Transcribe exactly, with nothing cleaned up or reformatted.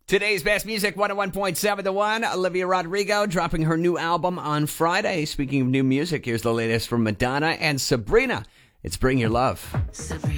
Today's best music, one oh one point seven The One. Olivia Rodrigo dropping her new album on Friday. Speaking of new music, here's the latest from Madonna and Sabrina. It's Bring Your Love. Sabrina.